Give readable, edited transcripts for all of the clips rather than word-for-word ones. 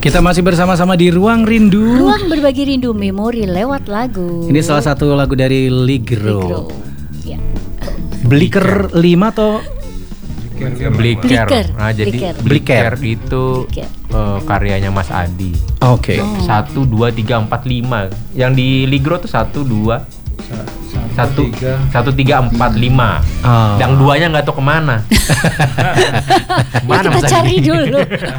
Kita masih bersama-sama di Ruang Rindu. Ruang berbagi rindu memori lewat lagu. Ini salah satu lagu dari Ligro. Ya. Bliker 5 atau Bliker. Nah, jadi Bliker itu karyanya Mas Adi. Oke. 1 2 3 4 5. Yang di Ligro tuh 1 2 1 3 4 5. Yang duanya nggak tahu kemana. Mana kita cari dulu.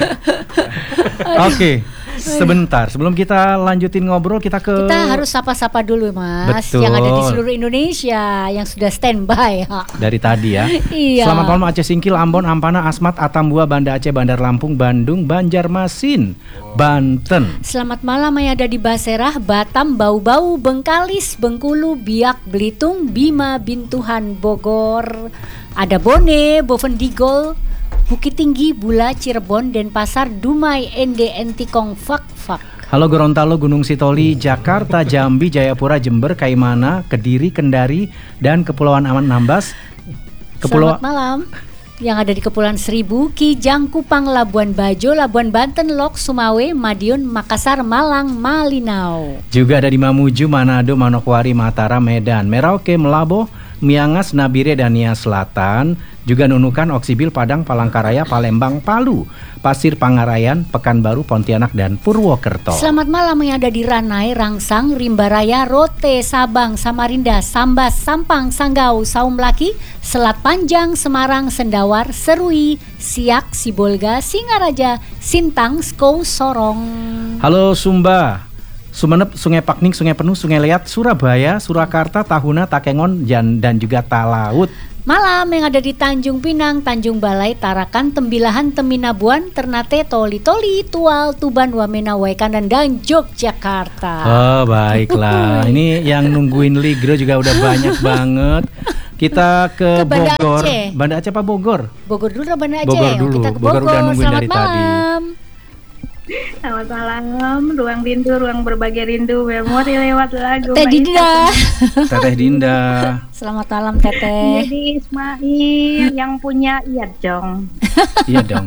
Oke. Sebentar, sebelum kita lanjutin ngobrol kita harus sapa-sapa dulu Mas. Betul. Yang ada di seluruh Indonesia yang sudah standby dari tadi ya. Iya. Selamat malam Aceh Singkil, Ambon, Ampana, Asmat, Atambua, Banda Aceh, Bandar Lampung, Bandung, Banjarmasin, Banten. Selamat malam yang ada di Baserah, Batam, Bau-Bau, Bengkalis, Bengkulu, Biak, Belitung, Bima, Bintuhan, Bogor. Ada Bone, Bovendigol, Bukit Tinggi, Bula, Cirebon, Denpasar, Dumai, Ende, Entikong, Fak. Halo Gorontalo, Gunung Sitoli, Jakarta, Jambi, Jayapura, Jember, Kaimana, Kediri, Kendari, dan Kepulauan Anambas. Selamat malam. Yang ada di Kepulauan Seribu, Kijang, Kupang, Labuan Bajo, Labuan Banten, Lok, Sumawe, Madiun, Makassar, Malang, Malinau. Juga ada di Mamuju, Manado, Manokwari, Mataram, Medan, Merauke, Melabo, Miangas, Nabire, dan Nia Selatan. Juga Nunukan, Oksibil, Padang, Palangkaraya, Palembang, Palu, Pasir Pangarayan, Pekanbaru, Pontianak, dan Purwokerto. Selamat malam yang ada di Ranai, Rangsang, Rimbaraya, Rote, Sabang, Samarinda, Sambas, Sampang, Sanggau, Saumlaki, Selat Panjang, Semarang, Sendawar, Serui, Siak, Sibolga, Singaraja, Sintang, Skou, Sorong. Halo Sumba, Sumenep, Sungai Pakning, Sungai Penuh, Sungai Liat, Surabaya, Surakarta, Tahuna, Takengon, dan juga Talaut. Malam yang ada di Tanjung Pinang, Tanjung Balai, Tarakan, Tembilahan, Teminabuan, Ternate, Toli, Tual, Tuban, Wamena, Waikanan, dan Yogyakarta. Oh baiklah, ini yang nungguin Ligro juga udah banyak banget. Kita ke Banda Bogor. Aceh. Banda Aceh apa Bogor? Bogor dulu atau Banda Aceh? Bogor dulu. Kita ke Bogor udah nungguin Selamat dari malam. Selamat malam, Ruang Rindu, Ruang Berbagi Rindu, memori lewat lagu. Teh Dinda. Teteh Dinda. Selamat malam Teteh. Jadi Ismail yang punya iya dong. Iya dong.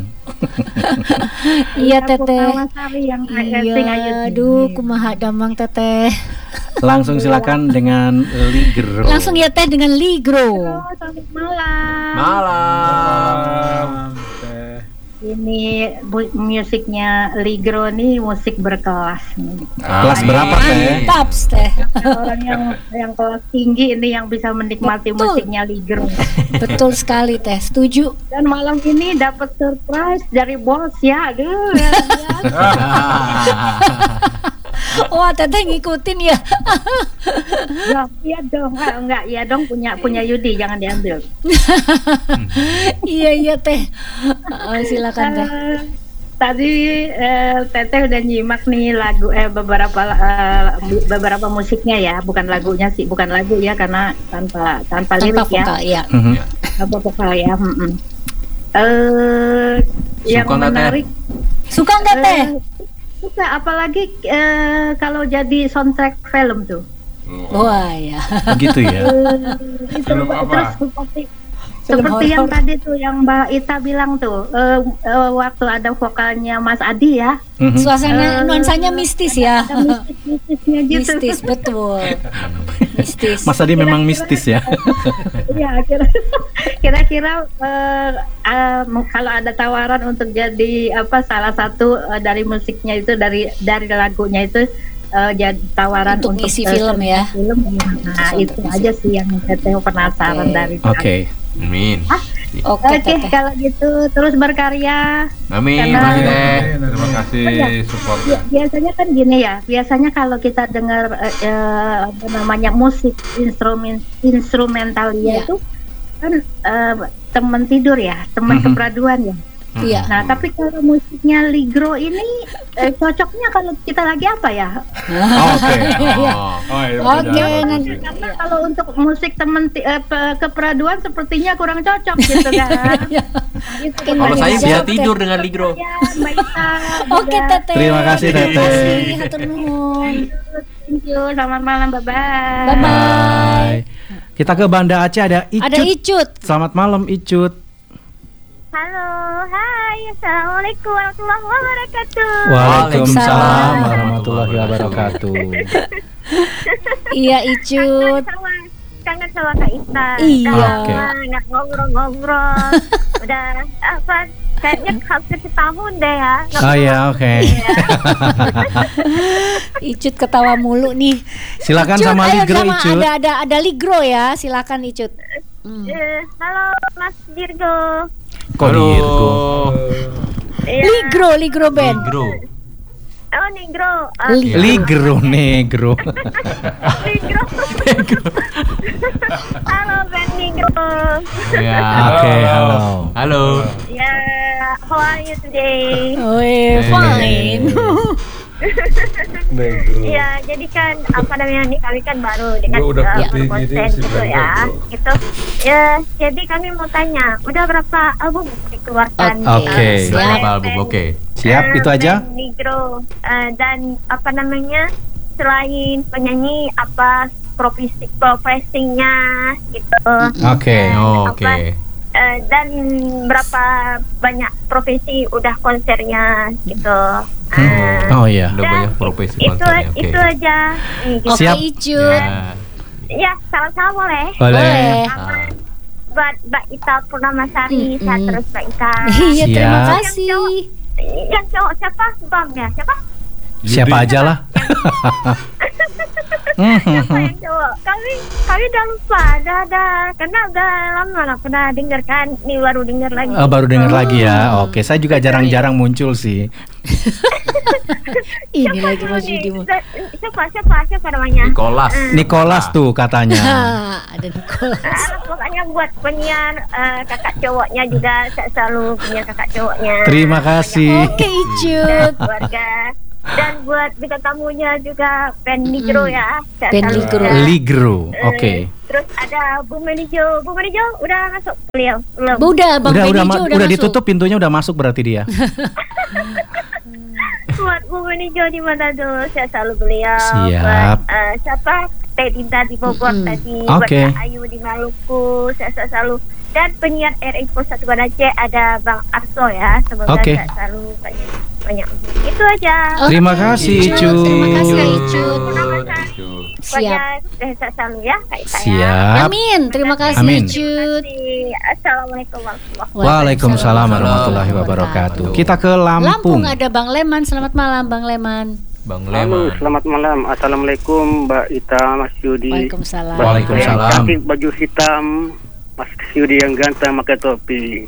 Iya Teteh. Yang iya, aduh kumaha damang Teteh. Langsung silakan dengan Ligro. Langsung ya Teh dengan Ligro. Selamat malam. Malam. Ini musiknya Ligro nih musik berkelas nih. Kelas berapa Teh? Mantap Teh. Orang yang kelas tinggi ini yang bisa menikmati musiknya Ligro. Betul sekali Teh, setuju. Dan malam ini dapat surprise dari bos ya, aduh. Wah Teteh ngikutin ya. Iya dong, iya dong punya Yudi, jangan diambil. Iya Teh. Silakan Teh. Tadi Teteh udah nyimak nih lagu beberapa musiknya ya, bukan lagunya sih, bukan lagu ya karena tanpa lirik vokal, ya. Tanpa vokal ya. Yang menarik. Suka nggak Teh? Suka, apalagi kalau jadi soundtrack film tuh. Wah ya. Begitu ya. Film apa? Seperti yang tadi tuh yang Mbak Ita bilang tuh, waktu ada vokalnya Mas Adi ya. Suasana nuansanya mistis ya. Mistisnya gitu. Mistis betul. Mistis. Mas Adi memang mistis ya. Iya, kira-kira kalau ada tawaran untuk jadi salah satu dari musiknya itu dari lagunya itu jadi tawaran untuk ngisi film ya. Nah, itu aja sih yang saya penasaran dari. Oke. Amin. Oke, kalau gitu terus berkarya. Amin. Terima kasih supportnya. Biasanya kan gini ya. Biasanya kalau kita dengar musik instrumental itu kan teman tidur ya, teman keperaduan ya. Iya. Nah, tapi kalau musiknya Ligro ini cocoknya kalau kita lagi apa ya? Oke, nanti. Karena kalau untuk musik teman keperaduan sepertinya kurang cocok gitu kan. Kalau saya bisa tidur dengan Ligro. Oke, Teteh. Terima kasih Teteh. Hatur nuhun. Thank you. Selamat malam. Bye-bye. Bye. Kita ke Banda Aceh ada Icut. Ada Icut. Selamat malam Icut. Halo, hai, assalamualaikum warahmatullahi wabarakatuh. Waalaikumsalam warahmatullahi wabarakatuh. Iya Icut. Kangen sama Kak Ita. Iya. Nggak ngobrol-ngobrol. Udah apa? Kayaknya hampir setahun deh ya. Oh ya, oke. Icut ketawa mulu nih. Silakan Icut, sama ayo Ligro, sama Icut. ada Ligro ya, silakan Icut. Halo Mas Dirgo. Kok Dirgo? Iya. Ligro band. Ligro. Oh Negro. Ligro, negro. Negro. Halo Ben Negro. Ya. Oke, halo. Halo. Ya, how are you today? Oh, fine. Iya, jadi kan apa namanya nih kami kan baru dengan Gua udah putih konten gini si gitu Ben ya. Negro. Gitu. Ya, jadi kami mau tanya, udah berapa album dikeluarkan? Oke. Berapa album? Oke. Siap, itu aja. Ben Negro. Dan apa namanya? Selain penyanyi apa profesinya gitu. Oke. Oke. Dan berapa banyak profesi udah konsernya gitu. Oh iya. Udah banyak profesi itu konsernya. Oke. itu aja. Gitu. Oke Siap. Icut. Ya. Ya, salam-salam boleh. Boleh. Ah. Buat Mbak Ita Purnamasari, saya terus Mbak Ita. Iya, terima Siap. kasih. Yang cowok siapa? Bang ya? Siapa? Siapa aja lah. Siapa yang cowok? Kami udah lupa, karena udah lama nggak pernah dengar kan. Ini baru dengar lagi. Baru dengar lagi ya. Oke, saya juga jarang-jarang muncul sih. Ini lagi dulu Mas nih? Yudi. Siapa namanya? Nicholas. Nicholas tuh katanya. Ada Nicholas. Pokoknya buat penyiar kakak cowoknya juga saya selalu punya kakak cowoknya. Terima kasih. Oke Dan Icut. keluarga. Dan buat bintang tamunya juga Ben Ligro ya. Saya Ben selalu Ligro. ada. Ligro. Oke. Terus ada Bu Menijo. Bu Menijo udah masuk beliau belum? Udah Bang Benny Udah udah masuk. ditutup pintunya, udah masuk berarti dia. Buat Bu Menijo di Manado saya selalu beliau. Siap. Buat siapa? Teh Dinda di Bogor tadi. Oke. Buat Kak Ayu di Maluku saya selalu. Dan penyiar RI Pusat Aceh ada Bang Arso ya. Semoga Oke. saya selalu banyak. Itu aja. Terima kasih, Icut. Terima kasih Kak Icut. Siap. Saya selalu ya Kak Ita ya. Siap. Amin. Terima kasih Amin. Icut. Assalamualaikum warahmatullahi wabarakatuh. Waalaikumsalam warahmatullahi wabarakatuh. Kita ke Lampung Lampung. ada Bang Leman. Selamat malam Bang Leman. Bang Halo, Leman. selamat malam. Assalamualaikum Mbak Ita, Mas Yudi. Waalaikumsalam. Waalaikumsalam. Yang cantik baju hitam, Mas Yudi yang ganteng pakai topi.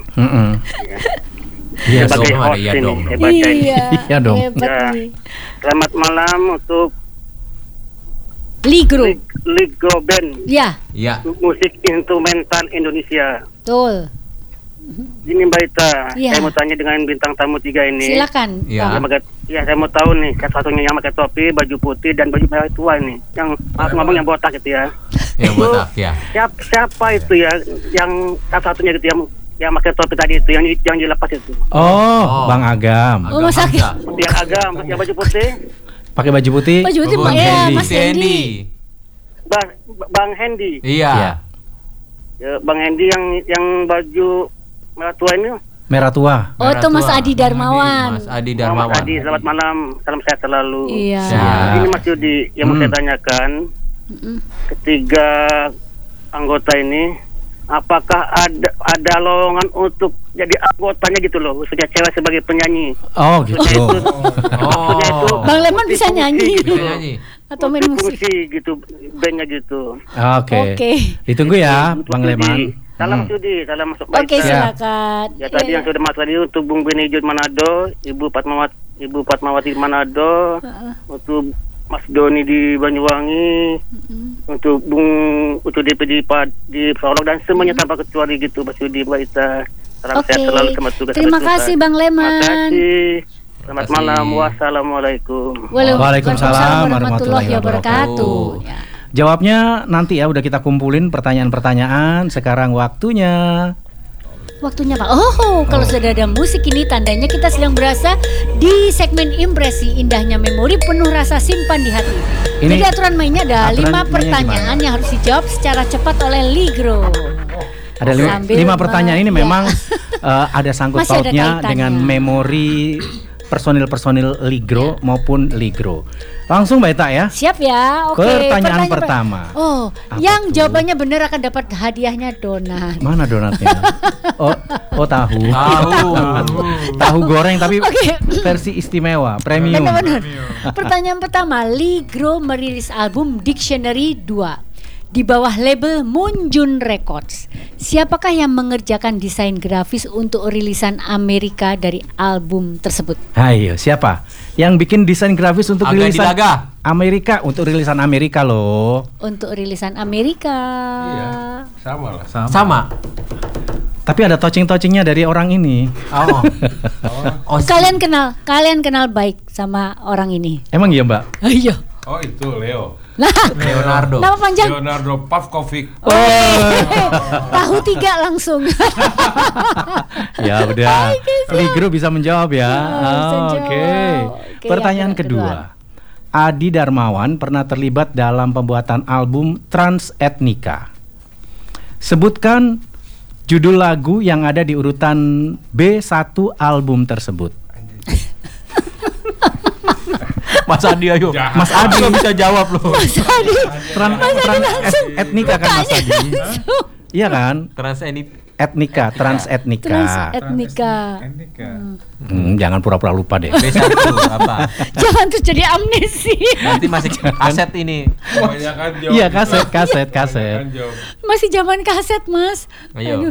Iya, Sebagai dong, ada host iya ini, dong. hebatnya ini. Iya dong. Hebat Ya. nih. Selamat malam untuk Ligro. Ligro Band, Ya, Ya. musik instrumental Indonesia. betul. Ini Mbak Ita, Iya. saya mau tanya dengan bintang tamu 3 ini. Silakan. Ya. Yang pakai, ya saya mau tahu nih, satu-satunya yang pakai topi, baju putih dan baju merah tua ini. Yang maaf ngomong yang botak gitu ya. Yang botak ya. Siapa itu ya? Yang satu-satunya gitu yang pakai topi tadi itu, yang dilepas itu. Oh, Bang Agam. Oh, Mas Agam. Yang agam, yang baju putih, Pakai baju putih. Baju putih Bang ya, Hendy. Mas Hendy. Bang Hendy. Iya. Iya. Ya, Bang Hendy yang baju merah tua ini. Merah tua. Oh, itu Mas Adi Darmawan. Mas Adi Mas Darmawan. Adi, selamat malam, salam sehat selalu. Iya. Siap. Ini Mas Yudi yang mau saya tanyakan, ketiga anggota ini, apakah ada lowongan untuk jadi anggotanya gitu loh, khususnya cewek sebagai penyanyi? Oh, gitu. Oh. Bang Leman bisa nyanyi Bisa nyanyi. atau main musik. Fungsi gitu, bandnya gitu. Oke. Oke. Ditunggu ya, Bang Yudi. Leman. Salam Mas Yudi, salam masuk baik. Oke, Ya. silakan. Ya tadi yang sudah masuk tadi untuk Bung Benijud Manado, Ibu Fatmawati di Manado, untuk Mas Doni di Banyuwangi, untuk DPD di Solok dan semuanya tanpa kecuali gitu, Mas Yudi, Mbak Ita. Salam Oke. sehat selalu, selamat tugas. Terima selamat kasih tugas. Bang Terima Leman. kasih. Selamat Terima kasih. malam. Wassalamualaikum. Waalaikumsalam warahmatullahi wabarakatuh. Ya. Jawabnya nanti ya, udah kita kumpulin pertanyaan-pertanyaan. Sekarang waktunya. Waktunya Pak. Oh, kalau sudah ada musik ini tandanya kita sedang berasa di segmen impresi indahnya memori penuh rasa simpan di hati. Ini Jadi aturan mainnya ada aturan 5 mainnya pertanyaan gimana? yang harus dijawab secara cepat oleh Ligro. Ada Sambil 5 pertanyaan ini ya. memang ada sangkut Masih ada pautnya kaitannya. dengan memori personil-personil Ligro maupun Ligro. Langsung Mbak Ita ya. Siap ya, oke. Pertanyaan pertama. Oh, Apa yang tuh? jawabannya benar akan dapat hadiahnya donat. Mana donatnya? Oh tahu. Tahu goreng tapi Oke. versi istimewa, premium. Benar-benar. Pertanyaan pertama, Ligro merilis album Dictionary 2 di bawah label Moonjun Records. Siapakah yang mengerjakan desain grafis untuk rilisan Amerika dari album tersebut? Ayo, siapa? Yang bikin desain grafis untuk Aga rilisan Dilaga. Amerika, untuk rilisan Amerika loh. Untuk rilisan Amerika. Iya, sama lah. Sama. Tapi ada touching-touchingnya dari orang ini. Oh. Kalian kenal baik sama orang ini. Emang iya Mbak? Ayo. Oh itu Leo. Nah, Leonardo. nama panjang. Leonardo Pavkovic. Tahu 3 langsung. Ya udah, Ligro bisa menjawab ya. bisa Oke. jawab. Oke, Pertanyaan yang kedua. Adi Darmawan pernah terlibat dalam pembuatan album Trans Etnika. Sebutkan judul lagu yang ada di urutan B1 album tersebut. Mas Adi ayo. Mas Adi nggak bisa jawab loh. Trans Etnika kan Mas Adi? Iya kan? Trans ini Etnika, Trans Etnika. Trans Etnika. Jangan pura-pura lupa deh. B1 apa? Jangan tuh jadi amnesia. Nanti masih aset ini. Kebanyakan jawab. Iya, kaset. Kebanyakan jawab. Masih zaman kaset, Mas. Ayo.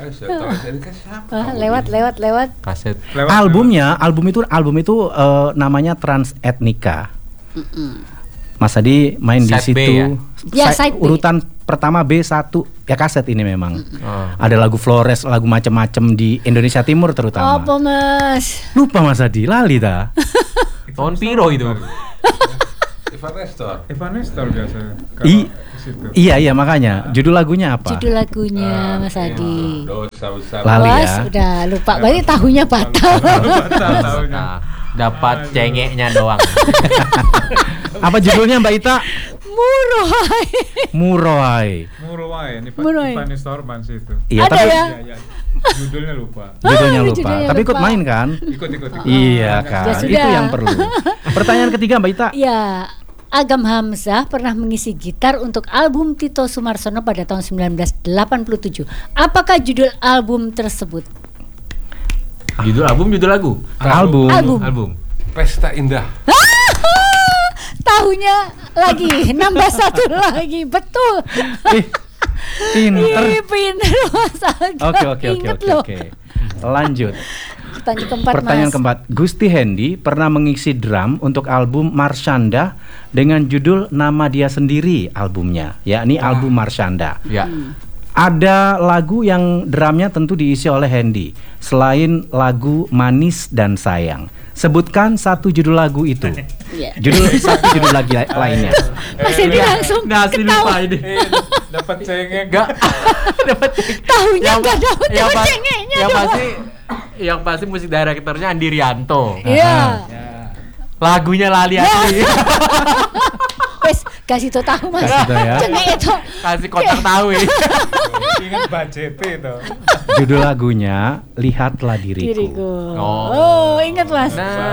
Lewat. Kaset. Album itu namanya Trans Etnika. Mas Adi main di Side B situ. ya? Ya, side B. Urutan pertama B1 ya kaset ini memang. Oh. Ada lagu Flores, lagu macam-macam di Indonesia Timur terutama. Apa, Mas? Lupa Mas Adi, lali dah. Tahun piro itu? Evan Nestor biasanya. Iya makanya. Judul lagunya apa? Judul lagunya Mas Adi. Dosa besar. Lali Mas, ya. udah lupa. Berarti tahunya batal. Nah, dapat cengeknya doang. Apa judulnya Mbak Ita? Murohai. Muroai. Muruwai, ini Muruwai. Ivan Nestorman sih itu. Iya, Ada tapi ya? Iya. Judulnya lupa. judulnya lupa. Judulnya Tapi ikut lupa. main kan? Ikut. Iya kan. Ya sudah. Itu yang perlu. Pertanyaan ketiga Mbak Ita. Ya, Agam Hamzah pernah mengisi gitar untuk album Tito Sumarsono pada tahun 1987. Apakah judul album tersebut? Judul album, judul lagu. Album. Pesta Indah. Tahunya lagi, nambah satu lagi, betul. Pinter. Ih, pinter Mas Agam. Ingat loh. Oke. Lanjut. Pertanyaan Pertanyaan keempat, Mas. keempat. Gusti Hendy pernah mengisi drum untuk album Marshanda dengan judul nama dia sendiri albumnya, yakni album Marshanda. Ya. Ada lagu yang drumnya tentu diisi oleh Hendy selain lagu Manis dan Sayang. Sebutkan satu judul lagu itu. Iya. Satu judul lagi lainnya. Mas Hendy langsung ketawa. Dapat cengeng. Enggak. Dapat Tahunya nggak dapat yang cengeknya yang doang. yang pasti musik direkturnya Andi Rianto. Iya. Lagunya lali asli. Wes kasih tahu Mas. Kasih tahu ya. Cengek itu. Kasih kotak tahu ya. Ingat budget itu. Judul lagunya Lihatlah Diriku. Diriku. Oh. Oh, ingat Mas.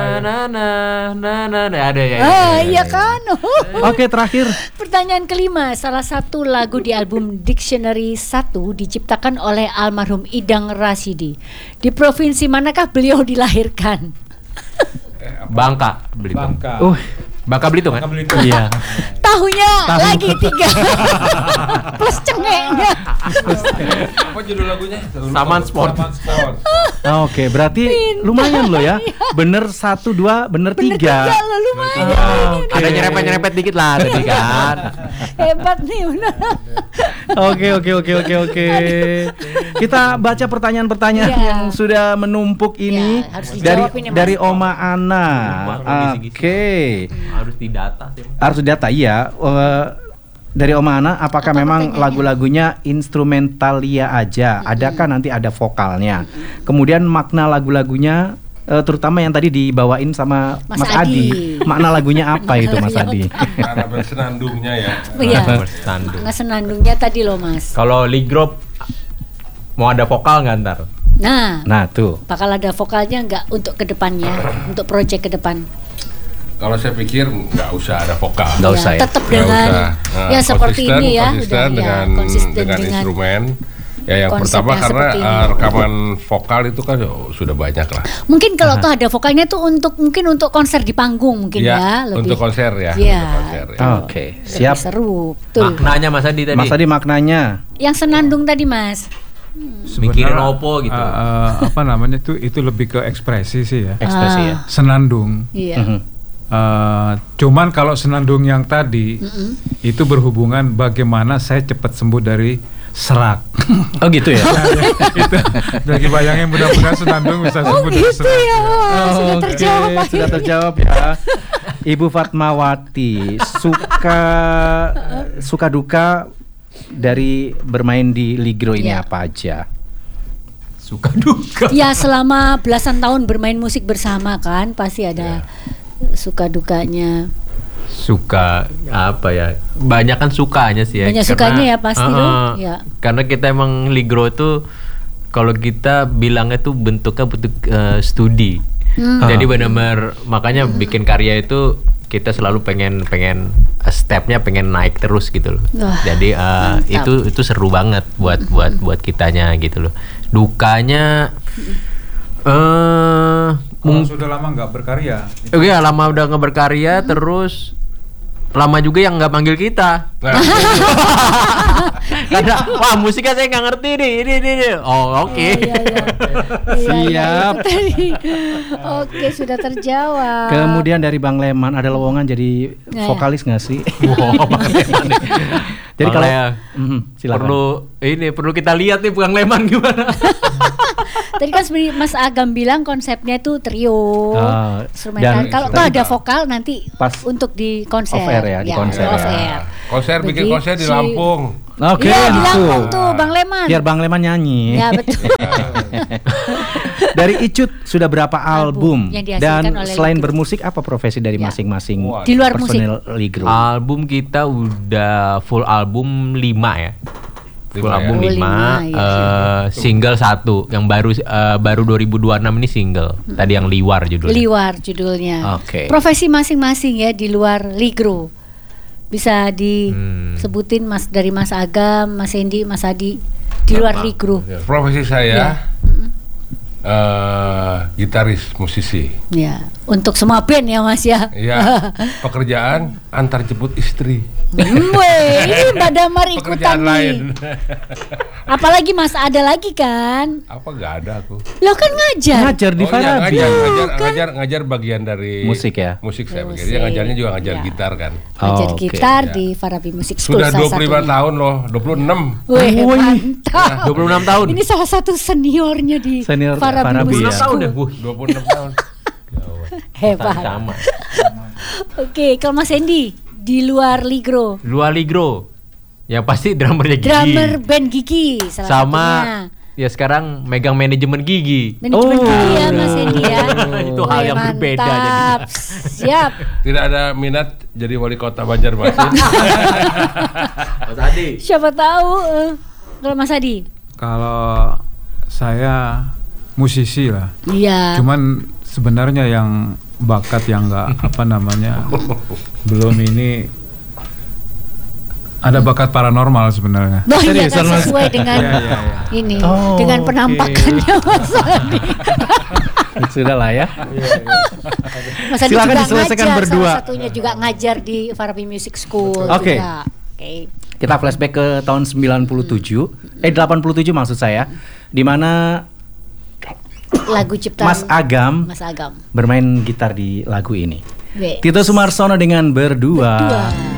Ada ya. Iya kan. Oke, terakhir. Pertanyaan kelima, salah satu lagu di album Dictionary 1 diciptakan oleh almarhum Idang Rasidi. Di provinsi manakah beliau dilahirkan? Bangka, Belitung. Bangka Belitung kan? Iya. Tahunya lagi 3 plus cengeknya. Apa judul lagunya? Saman Sport. Oke, berarti lumayan loh ya. Bener 1, 2, bener 3. Tiga loh, lumayan. Ada nyerempet-nyerempet dikit lah tadi kan. Hebat nih benar. Oke. Kita baca pertanyaan-pertanyaan Iya. yang sudah menumpuk ini Ya, harus dijawab ini, Mas. dari Oma Ana. Oke. Harus didata sih. Harus data iya. Dari Oma Ana, apakah memang lagu-lagunya instrumentalia aja? Adakah nanti ada vokalnya? Kemudian makna lagu-lagunya, terutama yang tadi dibawain sama Mas Adi. Makna lagunya apa itu Mas Adi? Karena bersenandungnya ya. Iya. Bersenandung. Nggak senandungnya tadi loh Mas. Kalau Ligro mau ada vokal nggak ntar? Nah tuh. Bakal ada vokalnya nggak untuk kedepannya, untuk proyek ke depan? Kalau saya pikir nggak usah ada vokal. Nggak usah ya. Tetap dengan ya seperti konsisten, ini ya, konsisten dengan instrumen. Ya yang pertama karena rekaman vokal itu kan sudah banyak lah. Mungkin kalau tuh ada vokalnya tuh mungkin untuk konser di panggung mungkin ya, lebih. Untuk konser ya. Ya. Oke, siap. Seru. Betul. Maknanya Mas Adi tadi. Mas Adi maknanya. Yang senandung tadi Mas. Mikirin opo gitu. Apa namanya itu lebih ke ekspresi sih ya. Ekspresi ya. Senandung. Iya. Cuman kalau senandung yang tadi itu berhubungan bagaimana saya cepat sembuh dari serak. Oh gitu ya. Itu lagi bayangin mudah-mudahan senandung bisa sembuh dari Gitu serak. ya. Sudah terjawab. Sudah terjawab ya. Ibu Fatmawati, suka duka dari bermain di Ligro ini apa aja? Suka duka. Ya selama belasan tahun bermain musik bersama kan pasti ada suka dukanya. Suka apa ya? Banyak kan sukanya sih ya. Banyak sukanya ya pasti dong. Ya. Karena kita emang Ligro tuh kalau kita bilangnya tuh bentuknya bentuk studi. Jadi benar-benar makanya bikin karya itu kita selalu pengen stepnya pengen naik terus gitu loh. Jadi itu seru banget buat kitanya gitu loh. Dukanya sudah lama nggak berkarya. Iya lama udah nggak berkarya terus lama juga yang nggak manggil kita. Karena wah musiknya saya nggak ngerti nih ini. Oh oke. Siap. Oke sudah terjawab. Kemudian dari Bang Leman ada lowongan jadi vokalis nggak sih? Bang Leman nih. Jadi kalau silakan. perlu kita lihat nih Bang Leman gimana. Tadi kan sebenarnya Mas Agam bilang konsepnya tuh trio, instrumental. Kalau tuh ada vokal nanti pas untuk di konser. Off air ya, di konser. Off air. Konser bikin konser di Lampung. Oke, di Lampung tuh Bang Leman. Biar Bang Leman nyanyi. Ya betul. Dari Icut sudah berapa album? Dan oleh selain Ligro. bermusik apa profesi dari masing-masing di luar musik? Ligro? Album kita udah full album 5 ya. Full album 5, single 1 yang baru 2026 ini single. Tadi yang Liwar judulnya. Liwar judulnya. Oke. Profesi masing-masing ya di luar Ligro. Bisa disebutin dari Mas Agam, Mas Hendy, Mas Adi di luar Ligro. Profesi saya gitaris, musisi. Ya, untuk semua band ya Mas ya. Iya. Pekerjaan antar jemput istri. Ini Mbak Damar ikutan Pekerjaan nih. lain. Apalagi Mas ada lagi kan? Apa nggak ada aku? Lo kan ngajar Di Farabi. Ngajar bagian dari musik ya. Musik saya bagian. Dia ngajarnya juga ngajar gitar kan. Ngajar gitar di Farabi Music School. Sudah 25 tahun loh, 26. Wih, mantap. 26 tahun. Ini salah satu seniornya di Farabi Music School. 26 tahun. Hebat. Sama. Oke, kalau Mas Hendy di luar Ligro. Luar Ligro. Yang pasti drummernya Gigi. Drummer band Gigi salah sama satunya. Ya sekarang megang manajemen Gigi. Manajemen Gigi ya Mas Hendy ya. Itu hal yang berbeda jadinya. Siap. Tidak ada minat jadi wali kota Banjarmasin. Mas Adi. Siapa tahu. Kalau Mas Adi? Kalau saya musisi lah. Iya. Cuman sebenarnya yang bakat yang nggak belum ini ada bakat paranormal sebenarnya. Oh iya kan sesuai dengan ini, dengan penampakannya Mas Adi. Sudah lah ya. Mas Adi Silakan juga diselesaikan ngajar, berdua. salah satunya juga ngajar di Farabi Music School. Oke. Oke. Kita flashback ke tahun 87 maksud saya, di mana lagu ciptaan Mas Agam bermain bermain gitar di lagu ini. Be. Tito Sumarsono dengan Berdua.